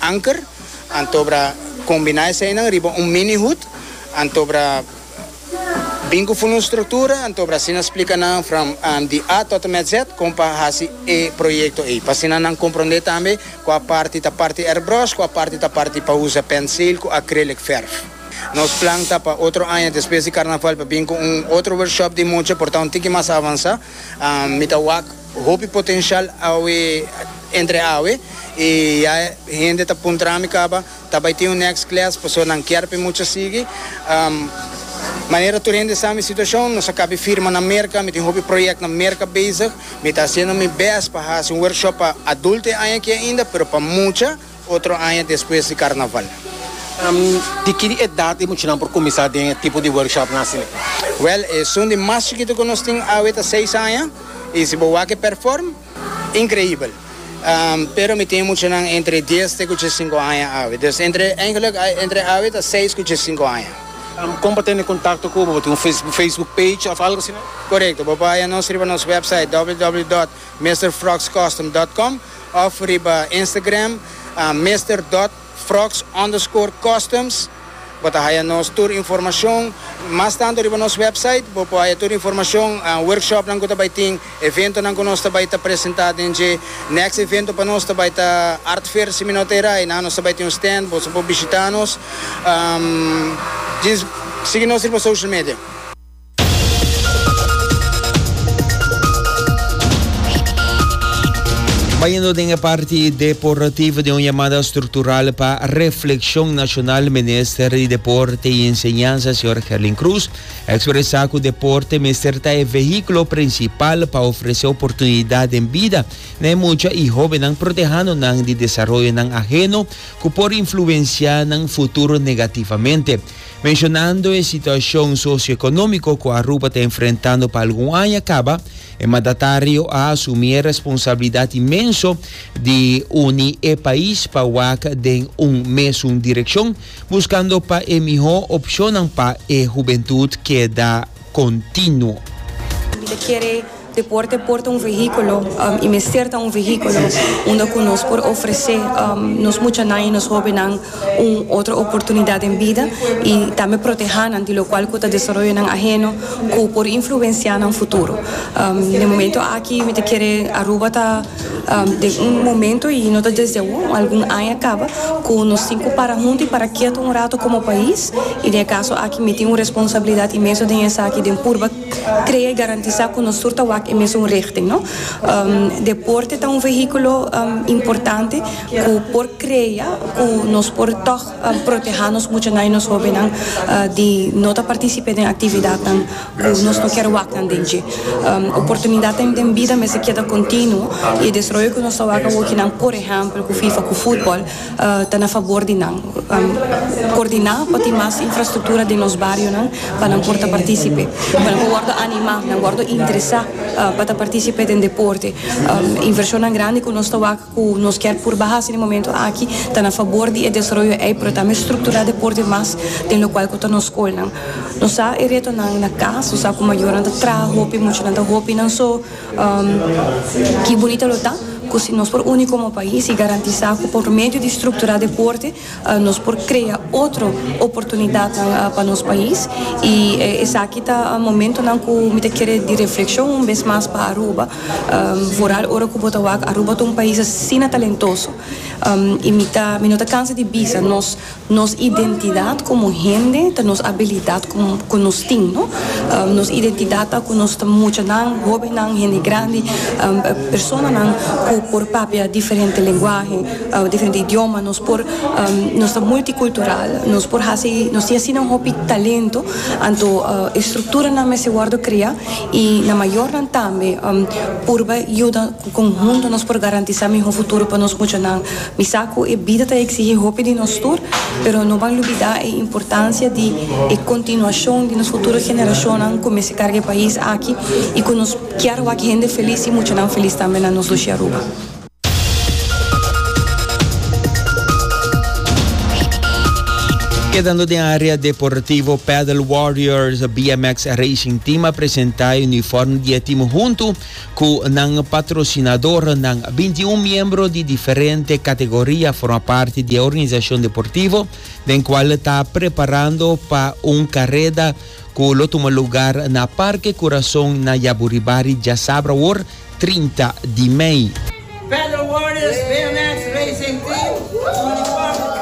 anker, antobra combinar zijn riba mini hoed, antobra bingo voor een structuur, antobra sin explica na from die A tot en met Z, compa hasi proyecto E. Pasina nang comprende também qua parte airbrush, qua parte pa usa pencil, com acrylic verf. Nos planta para outro ano depois de carnaval para vir com outro workshop de mucho, portanto um tique mais avançado, mita wak hopi potencial entre awe e a gente tá puntrami caba, tá vai ter next class, pessoa não quer para muito seguir. Maneira tu rende essa situação, nós acabamos firma na merca, me tem hobby projeto na merca bezig, me tá sendo meu best para fazer workshop para adulto aqui ainda, pero para muita outro ano depois de carnaval. De que idade você não por começar de tipo de workshop na cena? Well, são de mais chiquito que nós temos há 6 anos e se boa que perform, incrível. Pero me tem muito entre 10 e 5 anos. Então entre 6 e 5 anos. Como tem contato com o um Facebook page ou algo assim? Correto. Papai nós riba nosso website www.mrfrogscustom.com ou riba Instagram mr.frogs_customs. Bota aí nós tour informação, mais tanto riba nosso website, bota aí tour informação, workshop nang kuta baiting, evento nang kunos ta baita apresentado em next evento para nós ta baita art fair seminotera e nós ta baita stand, bota po visitanos. Siga-nos riba social media. Vayendo de la parte deportiva de una llamada estructural para Reflexión Nacional, Ministro de Deporte y Enseñanza, señor Gerlin Cruz, expresa que el deporte es el vehículo principal para ofrecer oportunidad en vida. Hay muchos y jóvenes protegiendo el desarrollo ajeno que por influenciar el futuro negativamente. Mencionando la situación socioeconómica que Aruba está enfrentando para algún año acaba, el mandatario a asumir responsabilidad inmenso de unir el país para de un mes una dirección, buscando para la mejor opción para la juventud que da continuo. Deporte porta vehículo e me certa vehículo onde nos por oferecer nos muchos años jóvenes otra oportunidad en vida y también proteger de lo cual que desarrollo ajeno que por influenciar en el futuro. En el momento aquí me quiere Aruba de un momento y no desde algún año acaba con nos 5 para juntos y para quieto un rato como país y de caso aquí me tengo responsabilidad inmensa de esa aquí de purba crear y garantizar que nos surta en mesma richting, ¿no? Deporte es vehículo importante que por crear, que nos por protegernos mucho años jóvenes de no participar en actividad que nos no quiero hacer dentro. Oportunidad en vida me se queda continuo y el desarrollo que nos haga por ejemplo, con FIFA, con fútbol, está a favor de coordinar para ter más infraestructura de los barrios para poder participar, para poder animar, para poder interesar para participar en deporte. Inversión grande que nos quer por bajar en el momento aquí, está a favor de desarrollo pero también estructurar deporte más de lo cual que nos escolan. Nos ha retornado na casa, nos ha como mayor anda trabajo, mucho anda hopi, não só que bonito lo está. Que nós por único como país e garantizar que por meio de estruturar deporte nós por criar outra oportunidade para nosso país e esse aqui está um momento não que me quer de reflexão vez mais para Aruba voral hora que botar Aruba é país assim talentoso e me não cansa de bisa nos identidade como gente nos habilidade como nós temos nos identidade que nós estamos muito jovem gente grande pessoa que por papia diferente linguagem, diferente idioma, nos por nos multicultural, nos por nos tinha assim talento, anto estrutura na me se guardo criar e na maior também por ajuda conjunto nos por garantizar um futuro para nós muito não. Me saco e vida tá exige hope de nós tur, pero não vamos olvidar a importância de continuação de nos futuras gerações como se carga o país aqui e que nos quero aqui gente feliz e muito não feliz também na nos do Aruba. Quedando de área deportivo, Paddle Warriors BMX Racing Team apresenta o uniforme de time junto com o patrocinador, 21 membros de diferentes categorias formam parte da organização deportiva, den qual está preparando para carreira que toma lugar na Parque Coração na Yaburibari, já sábado, 30 de maio. Paddle Warriors BMX Racing Team uniforme.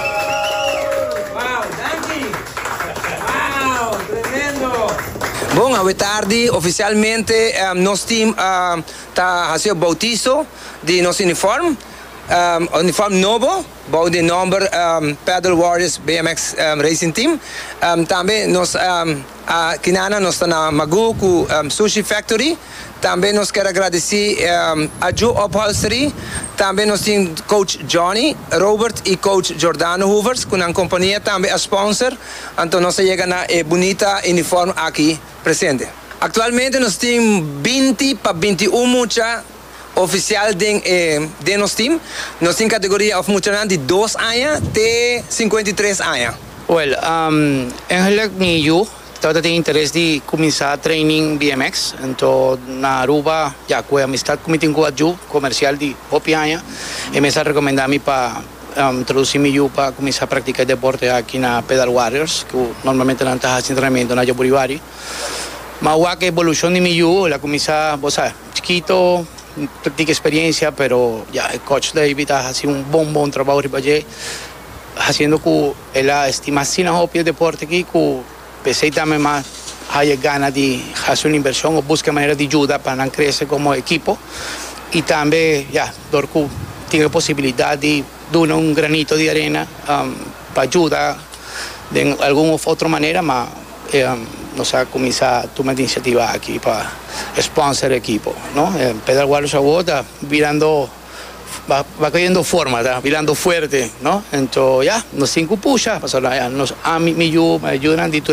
Bom, boa tarde. Oficialmente, nosso time está fazendo o bautizo de nosso uniforme. Uniforme novo, bom de nome Paddle Warriors BMX Racing Team. Também nós aqui nós estamos na Magu com Sushi Factory. Também nós queremos agradecer a Joe Upholstery. Também nós temos coach Johnny, Robert e coach Jordano Hoovers, com a companhia também a sponsor. Então nós chegamos na bonita uniforme aqui presente. Atualmente nós temos 20 para 21 mucha oficial de nosso time. Nós temos categoria of mucha de 2 anos até 53 anos. Well, eigenlijk niet joh. Dat het interesse de começar training BMX. Então na Aruba já com a amistade com o adju comercial de Opianha, e me recomendar-me para introduzir-me para começar a praticar deporte aqui na Paddle Warriors, que normalmente não está fazendo treinamento na Yaburibari. Mas a evolução de meu, ela começa, você chiquito, practica experiência, pero já o coach David está fazendo bom trabalho para fazendo que ela estima assim na hobby deporte aqui, que pensei também mais haya ganas de fazer uma inversão ou buscar maneira de ajuda para crescer como equipo, e também já dorco tem a possibilidade de dar granito de arena para ajudar de alguma outra maneira, mas nós começar a tomar iniciativa aqui para sponsor equipo, não? Paddle Warriors agora virando va cogiendo forma, está virando fuerte, ¿no? Entonces ya, nos cinco puxa, nos me ayudan de tu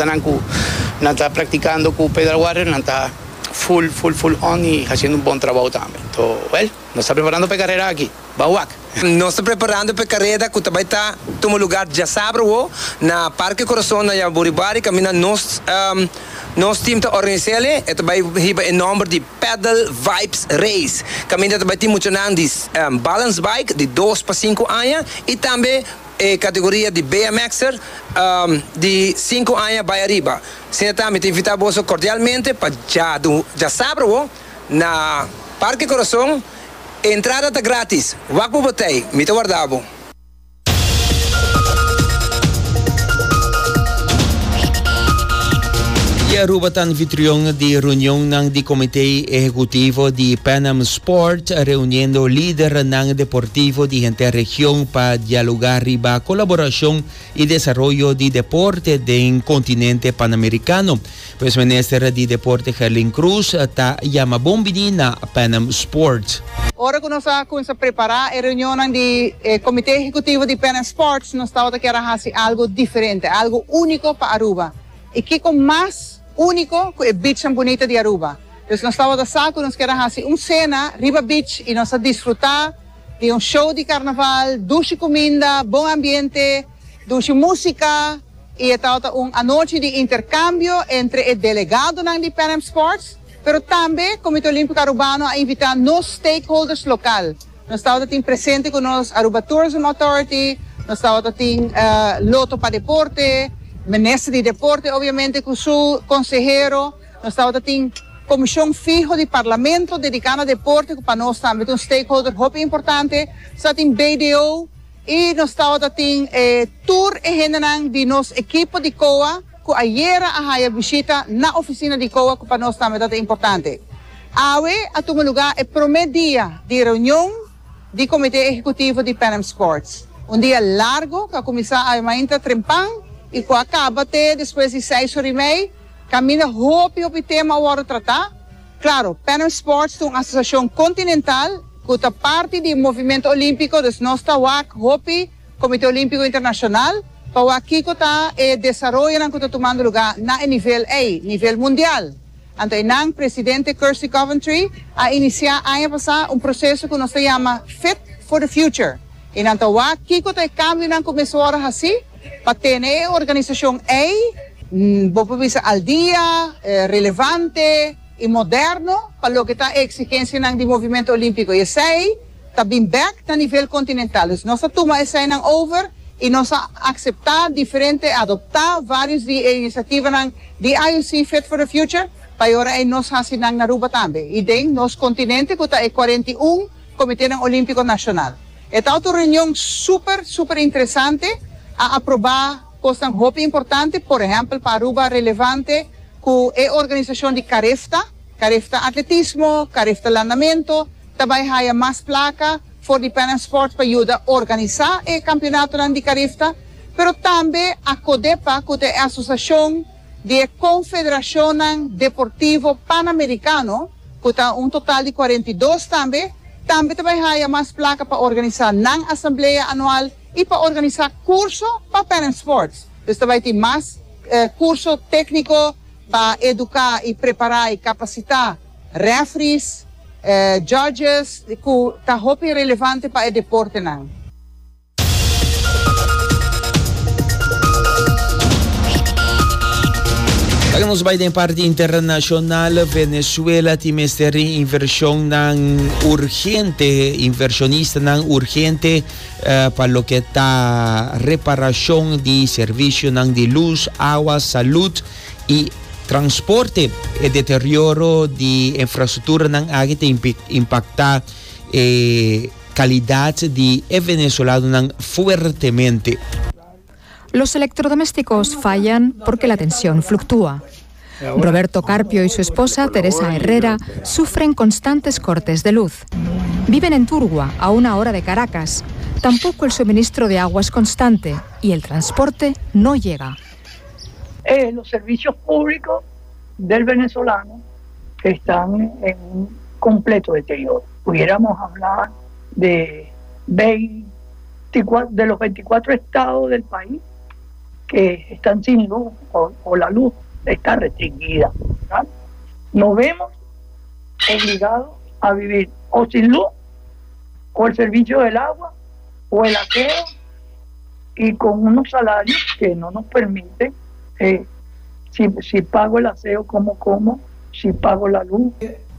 no está practicando con Paddle Warriors, no está full on y haciendo un buen trabajo también. Entonces, bueno, nos está preparando para carrera aquí, Bauac. Nós estamos preparando para a carreira que também está tomando lugar já sábado na Parque Coração na Yaburibari, caminha nosso time está organizando e também hiba em nome de Paddle Vibes Race. Caminha também tem muito de balance bike de 2 para 5 anos e também categoria de BMXer de 5 anos para arriba. Sim, também te invitamos cordialmente para já sábado na Parque Coração. Entrada está grátis. Waku botei, mito guardavo. E Aruba está anfitrião de reunião do Comitê Executivo de Pan Am Sport, reunindo líderes no deportivo de gente região para dialogar sobre a colaboração e desenvolvimento de deporte do continente pan-americano. Pois o ministro de Deporte, Herlin Cruz, está chamando bombini na Pan Am Sport. Ora que nós estamos a preparar a reunião do Comitê Executivo de Pan Am Sports, nós estamos a querer fazer algo diferente, algo único para Aruba. E que com mais único que é beach bonita de Aruba. Então nós estamos a saco, nós queremos fazer uma cena, Riba Beach, e nós vamos desfrutar de show de carnaval, doce comida, bom ambiente, doce música, e uma noite de intercâmbio entre o delegado de Pan Am Sports, pero também o Comitê Olímpico Arubano a invitar nos stakeholders local. Nós estamos presente com nós Aruba Tourism Authority, nós estamos Loto para Deporte, Ministro de Deporte, obviamente, com seu consejero, nós estamos comissão fijo de parlamento dedicada a deporte, que para nós também é um stakeholder muito importante, está em BDO, e nós estamos tour de nosso equipo de COA, que ayer a visita na oficina de COA, que para nós também é importante. Hoje, a tomar lugar é o primeiro dia de reunião do Comitê Executivo de Pan Am Sports. Dia largo, que começa a mainta trempang, e que acaba até depois de 6h30, caminha o tema agora tratar. Claro, Pan Am Sports é uma associação continental que é parte do movimento olímpico, dos nossos Comitê Olímpico Internacional, para aqui que está desenvolvendo que está tomando lugar na nível nível mundial. Então, o presidente Kirsty Coventry a iniciar ano passado processo que nós chamamos Fit for the Future. E então, aqui que está cambio começou a assim, para tener organización al día, relevante y moderno para lo que está exigencia en el movimiento olímpico. Y ese está bien back a nivel continental. Entonces, nos toma ese over y nos aceptar diferente, adoptar varias iniciativas de IOC Fit for the Future para ahora nos hacen en Aruba también. Y de nos continente que está el 41 Comité Olímpico Nacional. Esta otra reunión súper interesante a aprobar cosas muy importantes, por ejemplo, para Aruba relevante con la organización de Carefta Atletismo, Carefta Landamiento, también hay más placa for the Pan Am Sports para ayudar a organizar el campeonato de Carefta, pero también a CODEPA, que es la Asociación de Confederación Deportivo Panamericano, que está un total de 42 también hay más placa para organizar una asamblea anual y para organizar cursos para Pan Am Sports. Entonces también hay más curso técnico para educar y preparar y capacitar referees, judges, que está muy relevante para el deporte. Nos vai en parte internacional, Venezuela tiene inversión urgente, inversionista urgente para lo que está reparación de servicio de luz, agua, salud y transporte. El deterioro de infraestructura impacta calidad de venezolano fuertemente. Los electrodomésticos fallan porque la tensión fluctúa. Roberto Carpio y su esposa, Teresa Herrera, sufren constantes cortes de luz. Viven en Turgua, a 1 hora de Caracas. Tampoco el suministro de agua es constante y el transporte no llega. Los servicios públicos del venezolano están en un completo deterioro. Pudiéramos hablar de los 24 estados del país que están sin luz o la luz está restringida, ¿verdad? Nos vemos obligados a vivir o sin luz, o el servicio del agua, o el aseo, y con unos salarios que no nos permiten, si pago el aseo, como, si pago la luz.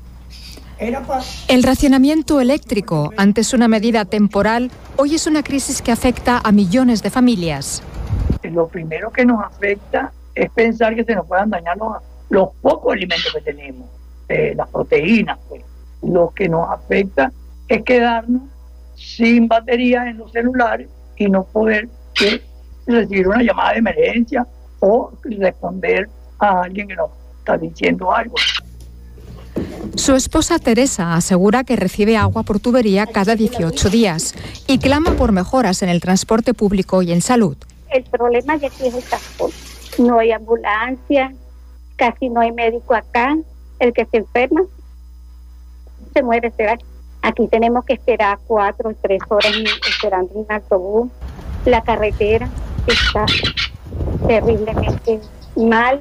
El racionamiento eléctrico, antes una medida temporal, hoy es una crisis que afecta a millones de familias. Lo primero que nos afecta es pensar que se nos puedan dañar los pocos alimentos que tenemos, las proteínas. Pues. Lo que nos afecta es quedarnos sin baterías en los celulares y no poder recibir una llamada de emergencia o responder a alguien que nos está diciendo algo. Su esposa Teresa asegura que recibe agua por tubería cada 18 días y clama por mejoras en el transporte público y en salud. El problema de aquí es el transporte. No hay ambulancia, casi no hay médico acá. El que se enferma se muere. Aquí tenemos que esperar 4 o 3 horas esperando un autobús. La carretera está terriblemente mal.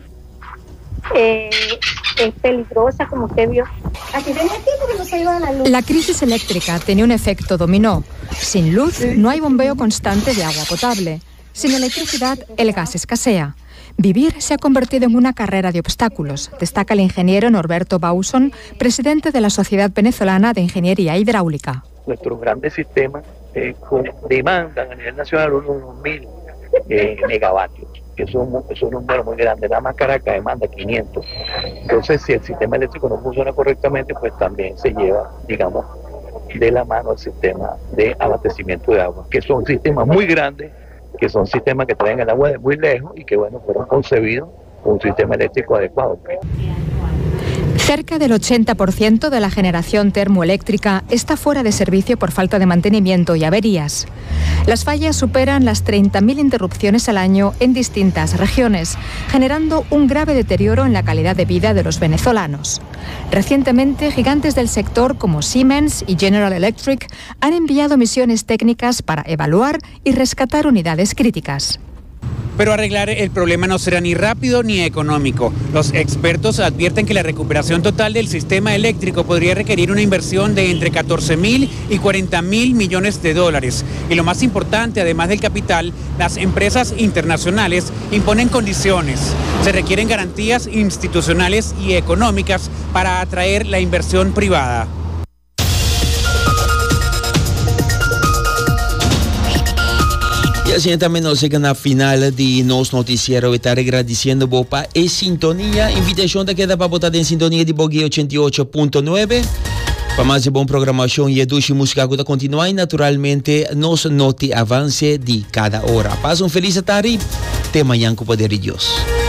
Es peligrosa, como usted vio. Aquí tenía tiempo que no se iba la luz. La crisis eléctrica tiene un efecto dominó. Sin luz no hay bombeo constante de agua potable. Sin electricidad, el gas escasea. Vivir se ha convertido en una carrera de obstáculos, destaca el ingeniero Norberto Bauson, presidente de la Sociedad Venezolana de Ingeniería Hidráulica. Nuestros grandes sistemas demandan a nivel nacional unos 1.000 megavatios, que es un número muy grande. Nada más Caracas demanda 500. Entonces, si el sistema eléctrico no funciona correctamente, pues también se lleva, digamos, de la mano el sistema de abastecimiento de agua, que son sistemas muy grandes, que son sistemas que traen el agua de muy lejos y que, bueno, fueron concebidos con un sistema eléctrico adecuado. Cerca del 80% de la generación termoeléctrica está fuera de servicio por falta de mantenimiento y averías. Las fallas superan las 30.000 interrupciones al año en distintas regiones, generando un grave deterioro en la calidad de vida de los venezolanos. Recientemente, gigantes del sector como Siemens y General Electric han enviado misiones técnicas para evaluar y rescatar unidades críticas. Pero arreglar el problema no será ni rápido ni económico. Los expertos advierten que la recuperación total del sistema eléctrico podría requerir una inversión de entre 14.000 y 40.000 millones de dólares. Y lo más importante, además del capital, las empresas internacionales imponen condiciones. Se requieren garantías institucionales y económicas para atraer la inversión privada. E assim também nós chegamos na final de nosso noticiário. Estar agradecendo para a sintonia. Invitação da queda para botar em sintonia de Boguei 88.9. Para mais boa programação e educação música que continua e naturalmente nos note avance de cada hora. Passa feliz tarde. Até amanhã com o poder de Deus.